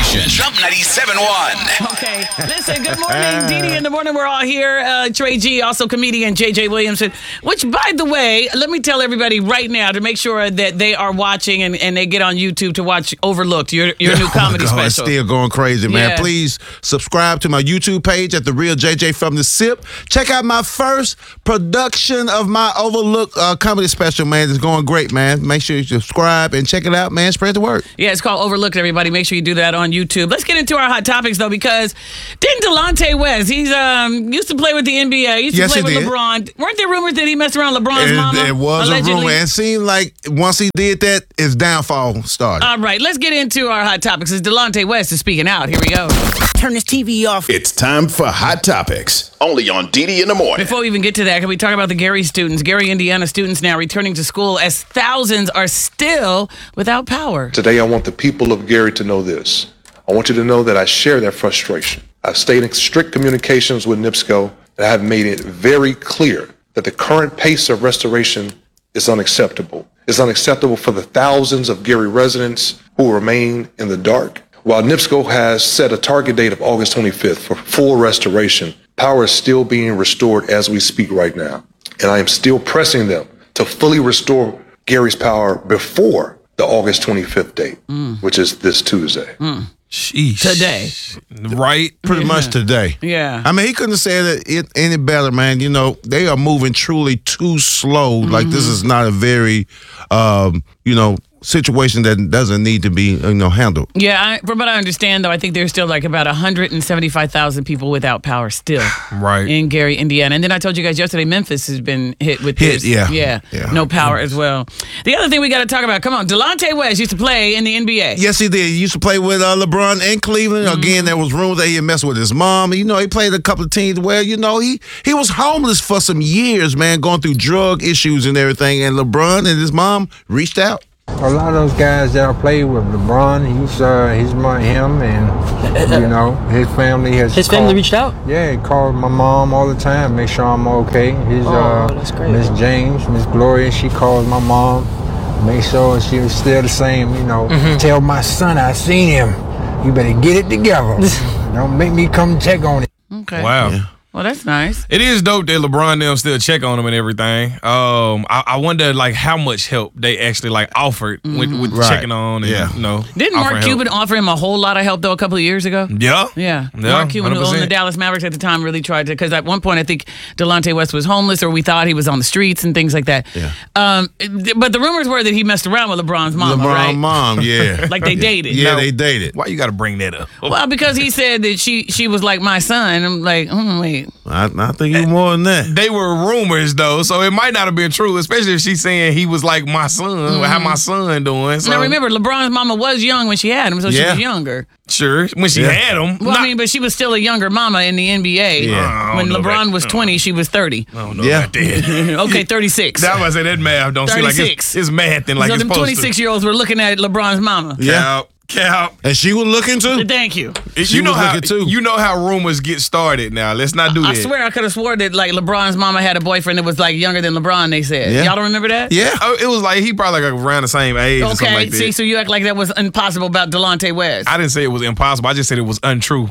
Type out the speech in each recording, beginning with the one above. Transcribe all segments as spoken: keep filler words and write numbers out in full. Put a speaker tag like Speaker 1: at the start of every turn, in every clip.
Speaker 1: station. Jump ninety-seven point one.
Speaker 2: Okay. Listen, good morning. Dee Dee in the morning. We're all here. Uh, Trey G, also comedian J J Williamson. Which, by the way, let me tell everybody right now to make sure that they are watching and, and they get on YouTube to watch Overlooked, your, your new comedy
Speaker 3: oh God,
Speaker 2: special.
Speaker 3: It's still going crazy, man.
Speaker 2: Yeah.
Speaker 3: Please subscribe to my YouTube page at The Real J J from the Sip. Check out my first production of my Overlooked uh, comedy special, man. It's going great, man. Make sure you subscribe and check it out, man. Spread the word.
Speaker 2: Yeah, it's called Overlooked, everybody. Make sure you do that on YouTube. Let's get into our hot topics, though, because didn't Delonte West, he's um used to play with the N B A, he used
Speaker 3: Yes,
Speaker 2: to play
Speaker 3: he
Speaker 2: with
Speaker 3: did.
Speaker 2: LeBron. Weren't there rumors that he messed around LeBron's
Speaker 3: It,
Speaker 2: mama?
Speaker 3: it was
Speaker 2: allegedly?
Speaker 3: a rumor. And it seemed like once he did that, his downfall started.
Speaker 2: All right, let's get into our hot topics. As Delonte West is speaking out. Here we go.
Speaker 4: Turn this T V off.
Speaker 1: It's time for Hot Topics. Only on Dee Dee in the morning.
Speaker 2: Before we even get to that, can we talk about the Gary students? Gary, Indiana students now returning to school as thousands are still without power.
Speaker 5: Today, I want the people of Gary to know this. I want you to know that I share their frustration. I've stayed in strict communications with NIPSCO, and I have made it very clear that the current pace of restoration is unacceptable. It's unacceptable for the thousands of Gary residents who remain in the dark. While NIPSCO has set a target date of August twenty-fifth for full restoration, power is still being restored as we speak right now. And I am still pressing them to fully restore Gary's power before the August twenty-fifth date, mm. which is this Tuesday.
Speaker 2: Mm.
Speaker 6: Sheesh.
Speaker 2: Today.
Speaker 6: Right?
Speaker 3: Pretty
Speaker 2: Yeah.
Speaker 3: much today.
Speaker 2: Yeah.
Speaker 3: I mean, he couldn't have said it any better, man. You know, they are moving truly too slow. Mm-hmm. Like, this is not a very, um, you know, situation that doesn't need to be, you know, handled.
Speaker 2: Yeah, I, from what I understand, though, I think there's still like about one hundred seventy-five thousand people without power still
Speaker 6: Right.
Speaker 2: in Gary, Indiana. And then I told you guys yesterday, Memphis has been hit with
Speaker 3: Hit,
Speaker 2: this.
Speaker 3: yeah.
Speaker 2: Yeah,
Speaker 3: Yeah.
Speaker 2: no power as well. The other thing we got to talk about, come on, Delonte West used to play in the N B A.
Speaker 3: Yes, he did. He used to play with uh, LeBron in Cleveland.
Speaker 2: Mm-hmm.
Speaker 3: Again, there was rumors that he had messed with his mom. You know, he played a couple of teams where, you know, he, he was homeless for some years, man, going through drug issues and everything. And LeBron and his mom reached out.
Speaker 7: A lot of those guys that I played with, LeBron, he's uh, he's my him, and you know his family has.
Speaker 4: His
Speaker 7: called,
Speaker 4: family reached out?
Speaker 7: Yeah, he called my mom all the time, make sure I'm okay. His
Speaker 4: Oh,
Speaker 7: uh,
Speaker 4: that's great.
Speaker 7: Miss James, Miss Gloria, she calls my mom, make sure she was still the same. You know,
Speaker 4: Mm-hmm.
Speaker 7: tell my son I seen him. You better get it together. Don't make me come check on it.
Speaker 2: Okay.
Speaker 6: Wow.
Speaker 3: Yeah.
Speaker 2: Well, that's nice.
Speaker 6: It is dope that LeBron and them still check on him and everything. Um, I, I wonder like how much help they actually like offered with, with
Speaker 3: Right.
Speaker 6: checking on and
Speaker 3: Yeah.
Speaker 6: you know.
Speaker 2: Didn't Mark
Speaker 6: offering
Speaker 2: Cuban
Speaker 6: help.
Speaker 2: offer him a whole lot of help, though, a couple of years ago?
Speaker 6: Yeah.
Speaker 2: Yeah.
Speaker 6: Yeah,
Speaker 2: Mark Cuban, who
Speaker 6: one hundred
Speaker 2: owned the
Speaker 6: percent.
Speaker 2: Dallas Mavericks at the time, really tried to, because at one point I think Delonte West was homeless, or we thought he was on the streets and things like that.
Speaker 3: Yeah.
Speaker 2: Um, but the rumors were that he messed around with LeBron's mama,
Speaker 3: LeBron
Speaker 2: right?
Speaker 3: mom, yeah.
Speaker 2: Like they dated.
Speaker 3: Yeah,
Speaker 2: No.
Speaker 3: they dated.
Speaker 6: Why you got to bring that up?
Speaker 2: Well, because he said that she she was like my son. I'm like, mm, wait.
Speaker 3: I, I think you more than that.
Speaker 6: They were rumors though, so it might not have been true, especially if she's saying he was like my son. How my son doing? So,
Speaker 2: Now remember, LeBron's mama was young when she had him, so she
Speaker 3: Yeah.
Speaker 2: was younger.
Speaker 6: sure, when she
Speaker 3: Yeah.
Speaker 6: had him.
Speaker 2: Well,
Speaker 6: Not-
Speaker 2: I mean, but she was still a younger mama in the N B A.
Speaker 3: Yeah.
Speaker 6: I
Speaker 2: When
Speaker 6: don't know
Speaker 2: LeBron
Speaker 6: about-
Speaker 2: was twenty, she was thirty.
Speaker 6: I don't know
Speaker 3: Yeah.
Speaker 6: about that.
Speaker 2: Okay, thirty-six.
Speaker 6: That was say that math don't seem like
Speaker 2: thirty-six.
Speaker 6: it's, it's math and like
Speaker 2: so
Speaker 6: it's
Speaker 2: them
Speaker 6: supposed
Speaker 2: twenty-six-year-olds were looking at LeBron's mama.
Speaker 6: to.
Speaker 3: Yeah.
Speaker 6: Cap, cap.
Speaker 3: And she was looking too?
Speaker 2: Thank you.
Speaker 3: She
Speaker 6: you know
Speaker 3: was
Speaker 6: how
Speaker 3: looking too.
Speaker 6: you know how rumors get started. Now let's not do
Speaker 2: I
Speaker 6: that.
Speaker 2: swear I could have swore that like LeBron's mama had a boyfriend that was like younger than LeBron, they said.
Speaker 3: Yeah.
Speaker 2: Y'all don't remember that?
Speaker 3: Yeah.
Speaker 6: Oh, it was like he probably like around the same age or something
Speaker 2: Okay,
Speaker 6: like that.
Speaker 2: see, so you act like that was impossible about Delonte West.
Speaker 6: I didn't say it was impossible. I just said it was untrue.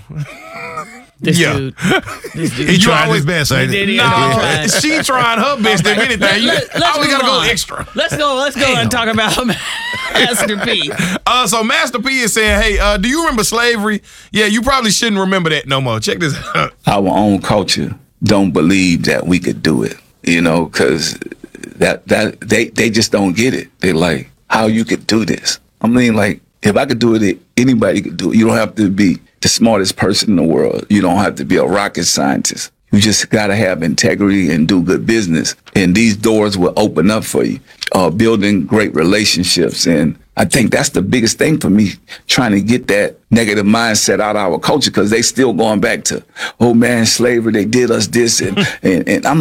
Speaker 2: this
Speaker 6: yeah.
Speaker 2: dude. This dude.
Speaker 3: He
Speaker 6: You
Speaker 3: tried
Speaker 6: always-
Speaker 3: his best, ain't
Speaker 2: He did,
Speaker 3: he?
Speaker 2: he
Speaker 6: No,
Speaker 2: Yeah.
Speaker 6: she trying her best if anything. You,
Speaker 2: Let- let's
Speaker 6: oh, we
Speaker 2: move
Speaker 6: gotta go
Speaker 2: on.
Speaker 6: extra.
Speaker 2: Let's go. Let's go and talk about Master P.
Speaker 6: Uh, so Master P is saying, hey, uh, do you remember slavery? Yeah, you probably shouldn't remember that no more. Check this out.
Speaker 8: Our own culture don't believe that we could do it, you know, because that that they they just don't get it. They're like, how you could do this? I mean, like, if I could do it, anybody could do it. You don't have to be the smartest person in the world. You don't have to be a rocket scientist. You just got to have integrity and do good business. And these doors will open up for you, uh, building great relationships. And I think that's the biggest thing for me, trying to get that negative mindset out of our culture, because they still going back to, oh man, slavery, they did us this. And, and, and I'm like,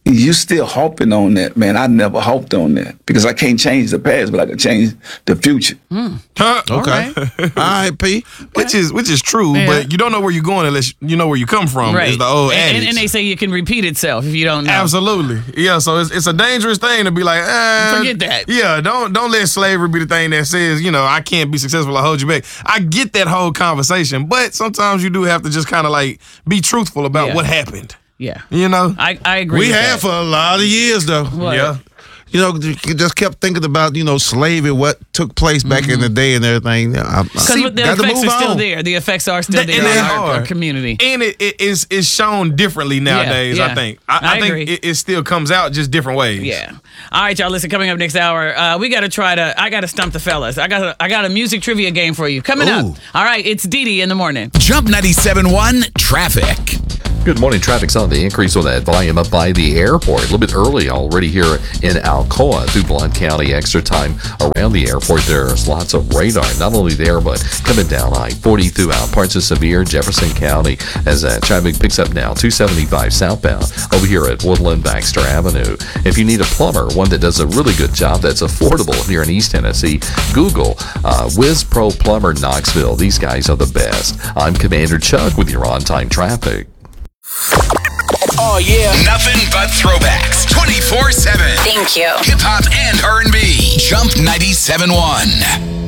Speaker 8: You still hoping on that, man. I never hoped on that because I can't change the past, but I can change the future.
Speaker 2: Mm.
Speaker 6: Huh?
Speaker 3: Okay. All right, P.
Speaker 6: Which is which is true,
Speaker 2: Yeah.
Speaker 6: but you don't know where you're going unless you know where you come from.
Speaker 2: Right.
Speaker 6: Is the old
Speaker 2: and,
Speaker 6: adage.
Speaker 2: and, and they say it can repeat itself if you don't know.
Speaker 6: Absolutely. Yeah, so it's it's a dangerous thing to be like, eh,
Speaker 2: Forget that.
Speaker 6: Yeah, don't don't let slavery be the thing that says, you know, I can't be successful, I hold you back. I get that whole conversation, but sometimes you do have to just kind of like be truthful about
Speaker 2: Yeah.
Speaker 6: what happened.
Speaker 2: Yeah.
Speaker 6: You know?
Speaker 2: I, I agree
Speaker 3: We
Speaker 2: with
Speaker 3: have
Speaker 2: that.
Speaker 3: for a lot of years, though.
Speaker 2: What?
Speaker 6: Yeah.
Speaker 3: You know, you just kept thinking about, you know, slavery, what took place back in the day and everything.
Speaker 2: Because the
Speaker 3: got to
Speaker 2: effects
Speaker 3: move
Speaker 2: are still
Speaker 3: on.
Speaker 2: there. The effects are still
Speaker 6: That-
Speaker 2: there
Speaker 6: and
Speaker 2: in
Speaker 6: they
Speaker 2: our,
Speaker 6: are.
Speaker 2: our community.
Speaker 6: And it, it is is shown differently nowadays,
Speaker 2: yeah.
Speaker 6: I think. I,
Speaker 2: I
Speaker 6: I, think
Speaker 2: agree.
Speaker 6: it, it still comes out just different ways.
Speaker 2: Yeah. All right, y'all. Listen, coming up next hour, uh, we got to try to. I got to stump the fellas. I got. I got a music trivia game for you coming
Speaker 3: Ooh.
Speaker 2: up. All right, it's Dee Dee in the morning.
Speaker 1: Jump ninety-seven point one traffic.
Speaker 9: Good morning. Traffic's on the increase on that volume up by the airport. A little bit early already here in Alcoa through Blount County. Extra time around the airport. There's lots of radar. Not only there, but coming down I forty throughout parts of Sevier, Jefferson County as uh, traffic picks up now. two seventy-five southbound over here at Woodland Baxter Avenue. If you need a plumber, one that does a really good job that's affordable here in East Tennessee, Google uh, Wiz Pro Plumber Knoxville. These guys are the best. I'm Commander Chuck with your on-time traffic.
Speaker 1: Oh, yeah. Nothing but throwbacks. twenty-four seven.
Speaker 10: Thank you.
Speaker 1: Hip hop and R and B. Jump ninety-seven point one.